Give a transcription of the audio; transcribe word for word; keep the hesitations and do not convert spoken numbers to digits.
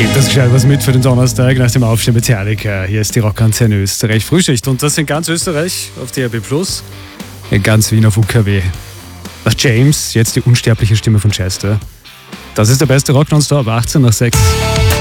Gebt das gescheit was mit für den Donnerstag nach dem Aufstehen mit Metallica. Hier ist die Rockantenne Österreich Frühschicht und das in ganz Österreich auf D A B Plus, in ganz Wien auf U K W. Nach James, jetzt die unsterbliche Stimme von Chester. Das ist der beste Rock nonstop, achtzehn nach sechs.